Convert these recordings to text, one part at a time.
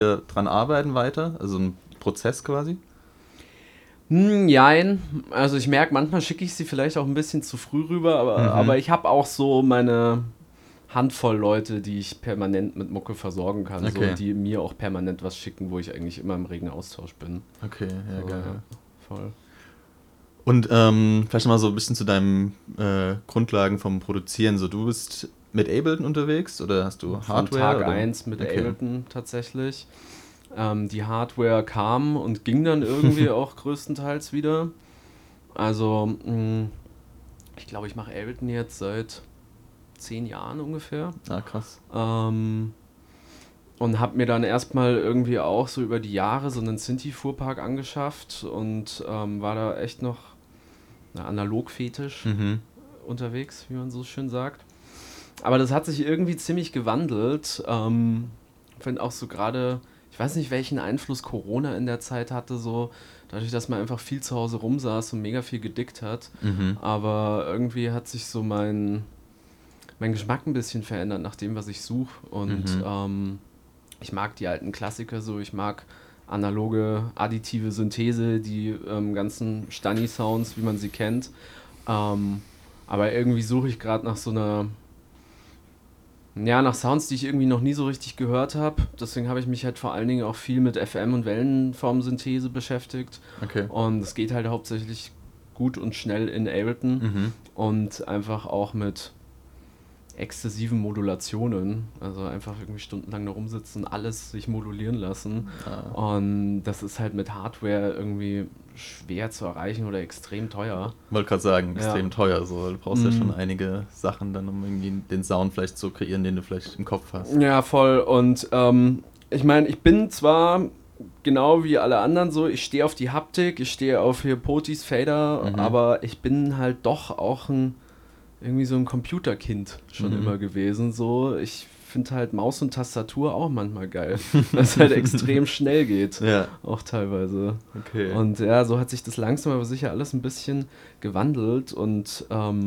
dran arbeiten weiter? Also ein Prozess quasi? Jein. Also ich merke, manchmal schicke ich sie vielleicht auch ein bisschen zu früh rüber, aber Mhm. ich habe auch so meine Handvoll Leute, die ich permanent mit Mucke versorgen kann, so, Okay, und die mir auch permanent was schicken, wo ich eigentlich immer im regen Austausch bin. okay, ja, So, ja, geil. voll. Und vielleicht mal so ein bisschen zu deinen Grundlagen vom Produzieren. So, du bist mit Ableton unterwegs oder hast du Von Hardware Tag oder? eins mit Okay. Ableton tatsächlich. Die Hardware kam und ging dann irgendwie auch größtenteils wieder. Also, ich glaube, ich mache Ableton jetzt seit 10 Jahren ungefähr. Ah, krass. Ähm, und habe mir dann erstmal irgendwie auch so über die Jahre so einen Synthi-Fuhrpark angeschafft und war da echt noch analog-fetisch Mhm. unterwegs, wie man so schön sagt. Aber das hat sich irgendwie ziemlich gewandelt. Ich finde auch so gerade, ich weiß nicht, welchen Einfluss Corona in der Zeit hatte, so dadurch, dass man einfach viel zu Hause rumsaß und mega viel gedickt hat. Mhm. Aber irgendwie hat sich so mein Geschmack ein bisschen verändert nach dem, was ich suche. Und Mhm. ich mag die alten Klassiker so, ich mag analoge, additive Synthese, die ganzen Stani-Sounds, wie man sie kennt. Ähm, aber irgendwie suche ich gerade nach so einer, ja, nach Sounds, die ich irgendwie noch nie so richtig gehört habe. Deswegen habe ich mich halt vor allen Dingen auch viel mit FM- und Wellenformsynthese beschäftigt. Okay. Und es geht halt hauptsächlich gut und schnell in Ableton Mhm. und einfach auch mit exzessiven Modulationen, also einfach irgendwie stundenlang da rumsitzen, alles sich modulieren lassen. Ah. Und das ist halt mit Hardware irgendwie schwer zu erreichen oder extrem teuer. Wollte gerade sagen, Ja. extrem teuer. So. Du brauchst ja schon einige Sachen dann, um irgendwie den Sound vielleicht zu kreieren, den du vielleicht im Kopf hast. Ja, voll. Und ich meine, ich bin zwar genau wie alle anderen so, ich stehe auf die Haptik, ich stehe auf hier Potis, Fader, Mhm. aber ich bin halt doch auch irgendwie so ein Computerkind schon Mhm. immer gewesen. So, ich finde halt Maus und Tastatur auch manchmal geil, weil es halt extrem schnell geht, Ja, auch teilweise. okay. Und ja, so hat sich das langsam aber sicher alles ein bisschen gewandelt und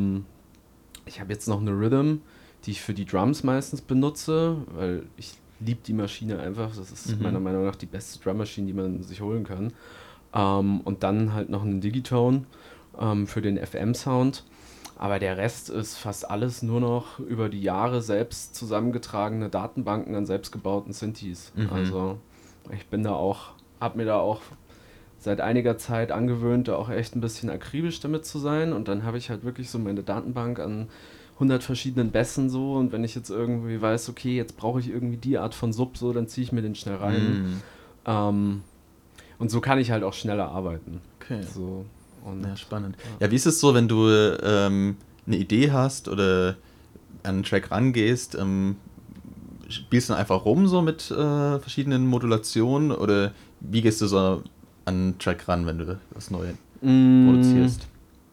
ich habe jetzt noch eine Rhythm, die ich für die Drums meistens benutze, weil ich liebe die Maschine einfach. Das ist meiner Mhm. Meinung nach die beste Drummaschine, die man sich holen kann. Und dann halt noch einen Digitone für den FM-Sound. Aber der Rest ist fast alles nur noch über die Jahre selbst zusammengetragene Datenbanken an selbstgebauten Synthes. Mhm. Also ich bin da auch, habe mir da auch seit einiger Zeit angewöhnt, da auch echt ein bisschen akribisch damit zu sein. Und dann habe ich halt wirklich so meine Datenbank an 100 verschiedenen Bässen so. Und wenn ich jetzt irgendwie weiß, okay, jetzt brauche ich irgendwie die Art von Sub so, dann ziehe ich mir den schnell rein. Mhm. Ähm, und so kann ich halt auch schneller arbeiten. Okay. So. Und Ja, spannend. ja. Ja, wie ist es so, wenn du eine Idee hast oder an einen Track rangehst, spielst du dann einfach rum so mit verschiedenen Modulationen oder wie gehst du so an einen Track ran, wenn du was Neues Mm, produzierst?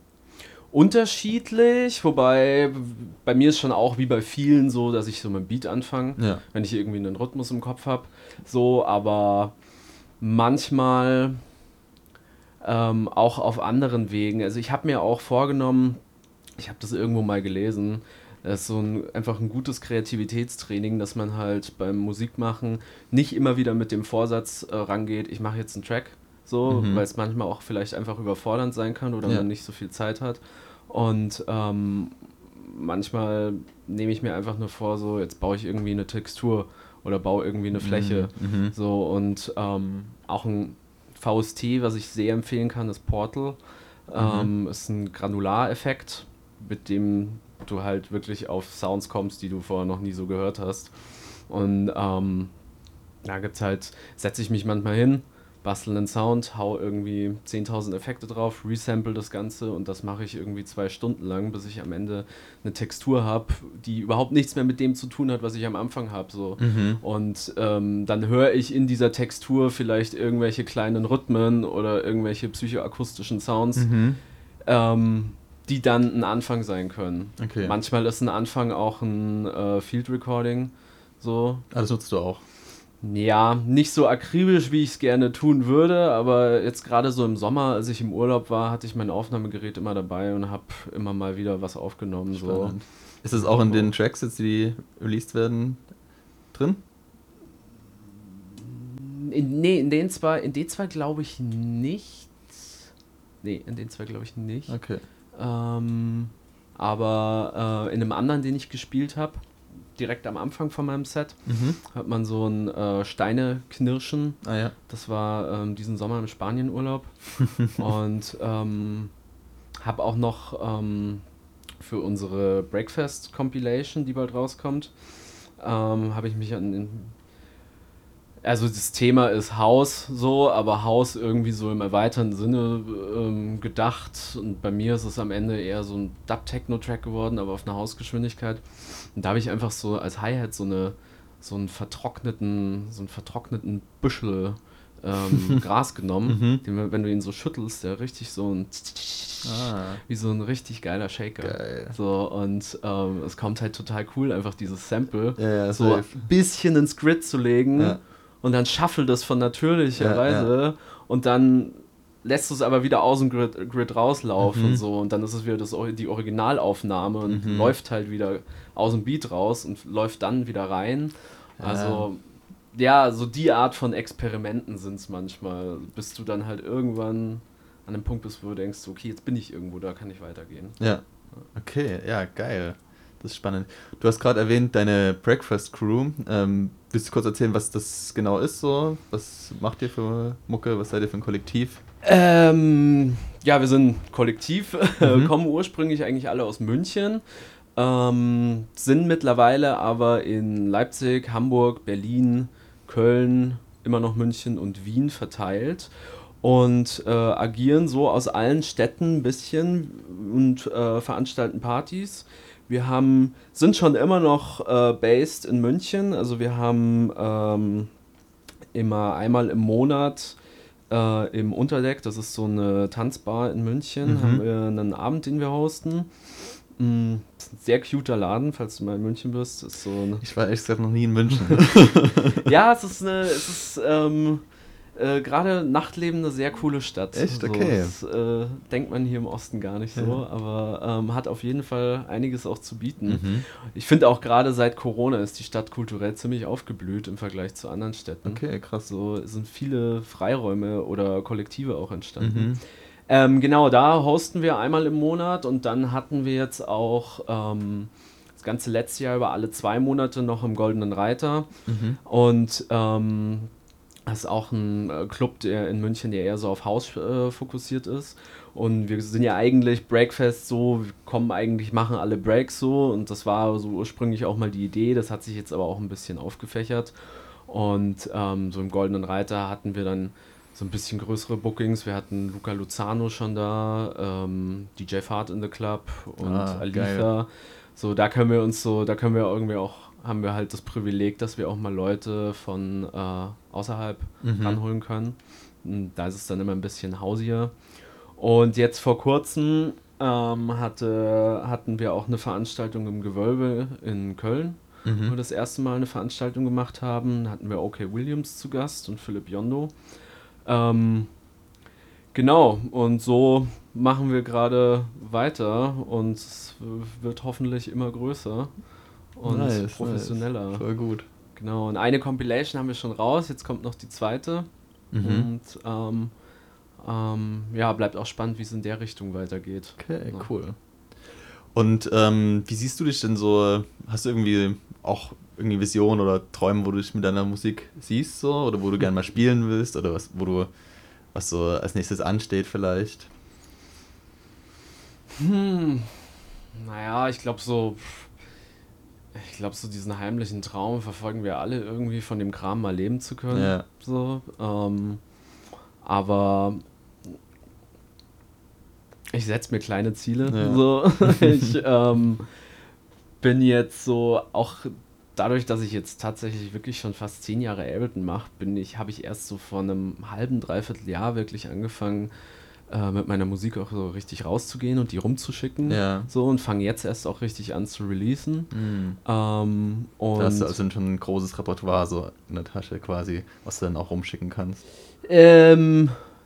unterschiedlich, wobei bei mir ist schon auch wie bei vielen so, dass ich so mit dem Beat anfange, Ja. wenn ich irgendwie einen Rhythmus im Kopf habe. So, aber manchmal auch auf anderen Wegen. Also ich habe mir auch vorgenommen, ich habe das irgendwo mal gelesen, das ist so einfach ein gutes Kreativitätstraining, dass man halt beim Musikmachen nicht immer wieder mit dem Vorsatz rangeht, ich mache jetzt einen Track, so, weil Mhm. es manchmal auch vielleicht einfach überfordernd sein kann oder Ja. man nicht so viel Zeit hat. Und manchmal nehme ich mir einfach nur vor, so, jetzt baue ich irgendwie eine Textur oder baue irgendwie eine Fläche. Mhm. Mhm. So, und auch ein VST, was ich sehr empfehlen kann, ist Portal. Mhm. Ist ein Granulareffekt, mit dem du halt wirklich auf Sounds kommst, die du vorher noch nie so gehört hast. Und da gibt's halt, setze ich mich manchmal hin, bastel einen Sound, hau irgendwie 10.000 Effekte drauf, resample das Ganze und das mache ich irgendwie 2 Stunden lang, bis ich am Ende eine Textur habe, die überhaupt nichts mehr mit dem zu tun hat, was ich am Anfang habe. So. Mhm. Und dann höre ich in dieser Textur vielleicht irgendwelche kleinen Rhythmen oder irgendwelche psychoakustischen Sounds, Mhm. die dann ein Anfang sein können. Okay. Manchmal ist ein Anfang auch ein Field Recording. So, Ah, das nutzt du auch. ja, nicht so akribisch, wie ich es gerne tun würde, aber jetzt gerade so im Sommer, als ich im Urlaub war, hatte ich mein Aufnahmegerät immer dabei und habe immer mal wieder was aufgenommen. So. Spannend. Ist es auch in den Tracks jetzt, die released werden, drin? In den zwei glaube ich nicht. Nee, in den zwei glaube ich nicht. Okay. Aber in einem anderen, den ich gespielt habe, direkt am Anfang von meinem Set, hat man so ein Steine-Knirschen. Ah ja. Das war diesen Sommer im Spanienurlaub. Und habe auch noch für unsere Breakfast-Compilation, die bald rauskommt, habe ich mich also das Thema ist House so, aber House irgendwie so im erweiterten Sinne gedacht. Und bei mir ist es am Ende eher so ein Dub-Techno-Track geworden, aber auf einer Hausgeschwindigkeit. Und da habe ich einfach so als Hi-Hat so einen vertrockneten Büschel Gras genommen, den, wenn du ihn so schüttelst, der richtig so ein wie so ein richtig geiler Shaker. Geil. So, und es kommt halt total cool, einfach dieses Sample Ja, so ein bisschen ins Grid zu legen. Ja. Und dann shuffle das von natürlicher Weise und dann lässt du es aber wieder aus dem Grid rauslaufen und so und dann ist es wieder die Originalaufnahme und läuft halt wieder aus dem Beat raus und läuft dann wieder rein. Also ja, so die Art von Experimenten sind es manchmal, bis du dann halt irgendwann an einem Punkt bist, wo du denkst, okay, jetzt bin ich irgendwo, da kann ich weitergehen. Ja, okay, ja, geil. Das ist spannend. Du hast gerade erwähnt, deine Breakfast Crew. Willst du kurz erzählen, was das genau ist so? Was macht ihr für Mucke? Was seid ihr für ein Kollektiv? Ja, wir sind ein Kollektiv, kommen ursprünglich eigentlich alle aus München, sind mittlerweile aber in Leipzig, Hamburg, Berlin, Köln, immer noch München und Wien verteilt und agieren so aus allen Städten ein bisschen und veranstalten Partys. Wir sind schon immer noch based in München, also wir haben immer einmal im Monat im Unterdeck, das ist so eine Tanzbar in München, haben wir einen Abend, den wir hosten. Sehr cuter Laden, falls du mal in München bist. Ist so ich war ehrlich gesagt noch nie in München. Ja, es ist gerade Nachtleben eine sehr coole Stadt. Echt? Okay. So, das denkt man hier im Osten gar nicht so, aber hat auf jeden Fall einiges auch zu bieten. Ich finde auch gerade seit Corona ist die Stadt kulturell ziemlich aufgeblüht im Vergleich zu anderen Städten. Okay, krass. So sind viele Freiräume oder Kollektive auch entstanden. Genau, da hosten wir einmal im Monat und dann hatten wir jetzt auch das ganze letzte Jahr über alle 2 Monate noch im Goldenen Reiter und das ist auch ein Club der in München, der eher so auf House fokussiert ist. Und wir sind ja eigentlich Breakfast so, machen alle Breaks so. Und das war so ursprünglich auch mal die Idee. Das hat sich jetzt aber auch ein bisschen aufgefächert. Und so im Goldenen Reiter hatten wir dann so ein bisschen größere Bookings. Wir hatten Luca Luzano schon da, DJ Fahrt in the Club und Alifa. Geil. So, da können wir irgendwie auch, haben wir halt das Privileg, dass wir auch mal Leute von außerhalb ranholen können. Und da ist es dann immer ein bisschen hausier. Und jetzt vor kurzem hatten wir auch eine Veranstaltung im Gewölbe in Köln, wo wir das erste Mal eine Veranstaltung gemacht haben. Da hatten wir OK Williams zu Gast und Philipp Jondo. Genau, und so machen wir gerade weiter und es wird hoffentlich immer größer und professioneller. Nice. Voll gut. Genau, und eine Compilation haben wir schon raus, jetzt kommt noch die zweite. Und ja, bleibt auch spannend, wie es in der Richtung weitergeht. Okay, cool. Und wie siehst du dich denn so, hast du irgendwie auch irgendwie Visionen oder Träume, wo du dich mit deiner Musik siehst so, oder wo du gerne mal spielen willst oder was so als nächstes ansteht vielleicht? Naja, ich glaube so diesen heimlichen Traum verfolgen wir alle irgendwie, von dem Kram mal leben zu können. Ja. So, aber ich setze mir kleine Ziele. Ja. So. Ich bin jetzt so, auch dadurch, dass ich jetzt tatsächlich wirklich schon fast 10 Jahre Ableton mache, habe ich erst so vor einem halben, dreiviertel Jahr wirklich angefangen, mit meiner Musik auch so richtig rauszugehen und die rumzuschicken. Ja. So, und fange jetzt erst auch richtig an zu releasen. Und Da hast du also schon ein großes Repertoire so in der Tasche quasi, was du dann auch rumschicken kannst.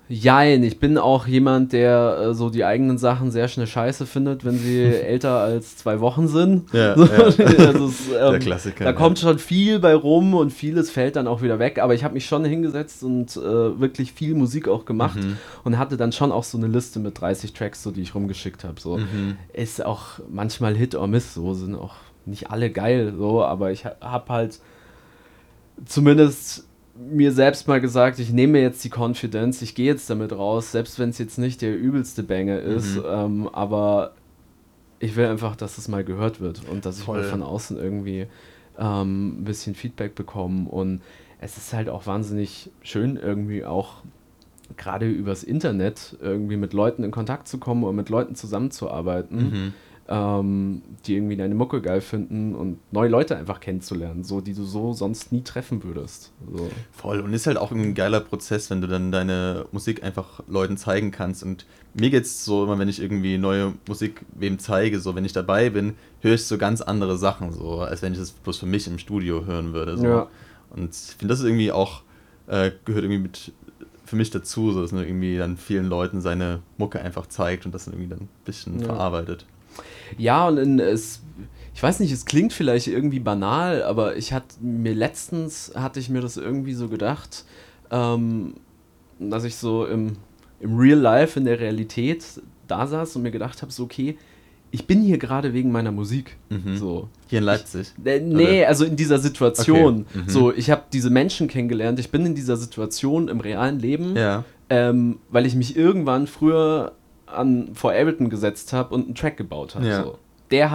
Jein, ich bin auch jemand, der so die eigenen Sachen sehr schnell scheiße findet, wenn sie älter als 2 Wochen sind. Ja, So, ja. also Der Klassiker. da kommt schon viel bei rum und vieles fällt dann auch wieder weg. Aber ich habe mich schon hingesetzt und wirklich viel Musik auch gemacht und hatte dann schon auch so eine Liste mit 30 Tracks, so, die ich rumgeschickt habe. So. Ist auch manchmal Hit or Miss, so sind auch nicht alle geil, so, aber ich habe halt zumindest mir selbst mal gesagt, ich nehme mir jetzt die Confidence, ich gehe jetzt damit raus, selbst wenn es jetzt nicht der übelste Banger ist, aber ich will einfach, dass es mal gehört wird und dass ich mal von außen irgendwie ein bisschen Feedback bekomme, und es ist halt auch wahnsinnig schön, irgendwie auch gerade übers Internet irgendwie mit Leuten in Kontakt zu kommen und mit Leuten zusammenzuarbeiten, die irgendwie deine Mucke geil finden und neue Leute einfach kennenzulernen, so, die du so sonst nie treffen würdest. So. Voll. Und ist halt auch ein geiler Prozess, wenn du dann deine Musik einfach Leuten zeigen kannst. Und mir geht's so immer, wenn ich irgendwie neue Musik wem zeige, so, wenn ich dabei bin, höre ich so ganz andere Sachen, so, als wenn ich das bloß für mich im Studio hören würde. So. Ja. Und ich finde, das ist irgendwie auch, gehört irgendwie mit für mich dazu, so, dass man irgendwie dann vielen Leuten seine Mucke einfach zeigt und das dann irgendwie dann ein bisschen verarbeitet. Ja, und ich weiß nicht, es klingt vielleicht irgendwie banal, aber letztens hatte ich mir das irgendwie so gedacht, dass ich so im Real Life, in der Realität da saß und mir gedacht habe, so, okay, ich bin hier gerade wegen meiner Musik. So. Hier in Leipzig? Nee, also in dieser Situation. Okay. So, ich habe diese Menschen kennengelernt, ich bin in dieser Situation im realen Leben, weil ich mich irgendwann früher vor Ableton gesetzt habe und einen Track gebaut habe. Ja. So. Der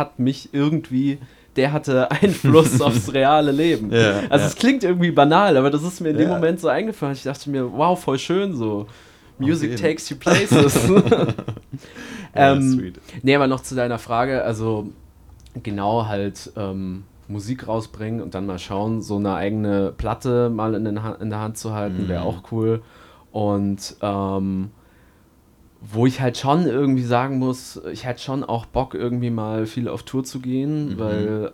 hatte Einfluss aufs reale Leben. Also es klingt irgendwie banal, aber das ist mir in dem Moment so eingefallen. Ich dachte mir, wow, voll schön so. Music takes you places. Sweet. Nee, aber noch zu deiner Frage, also genau halt Musik rausbringen und dann mal schauen, so eine eigene Platte mal in der Hand zu halten, wäre auch cool. Und wo ich halt schon irgendwie sagen muss, ich hätte schon auch Bock, irgendwie mal viel auf Tour zu gehen, weil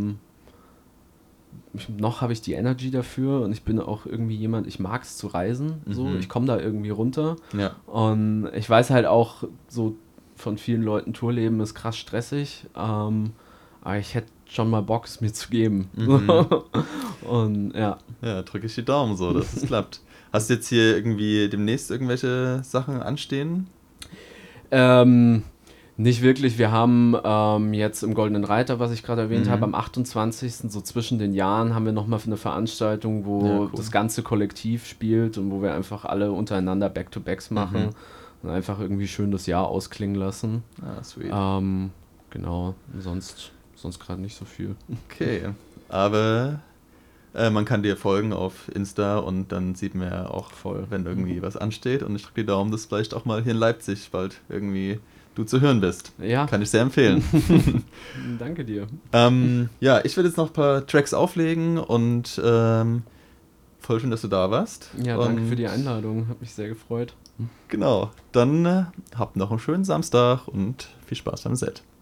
noch habe ich die Energy dafür und ich bin auch irgendwie jemand, ich mag es zu reisen, so, ich komme da irgendwie runter. Ja. Und ich weiß halt auch, so von vielen Leuten, Tourleben ist krass stressig, aber ich hätte schon mal Bock, es mir zu geben. Und ja. Ja, drücke ich die Daumen so, dass es klappt. Hast du jetzt hier irgendwie demnächst irgendwelche Sachen anstehen? Nicht wirklich. Wir haben jetzt im Goldenen Reiter, was ich gerade erwähnt habe, am 28. so zwischen den Jahren haben wir nochmal eine Veranstaltung, wo das ganze Kollektiv spielt und wo wir einfach alle untereinander Back-to-Backs machen und einfach irgendwie schön das Jahr ausklingen lassen. Ah, sweet. Genau, sonst gerade nicht so viel. Okay, aber man kann dir folgen auf Insta und dann sieht man ja auch, wenn irgendwie was ansteht, und ich drücke die Daumen, dass vielleicht auch mal hier in Leipzig bald irgendwie du zu hören bist. Ja. Kann ich sehr empfehlen. Danke dir. Ja, ich werde jetzt noch ein paar Tracks auflegen und voll schön, dass du da warst. Ja, danke für die Einladung, hat mich sehr gefreut. Genau, dann habt noch einen schönen Samstag und viel Spaß beim Set.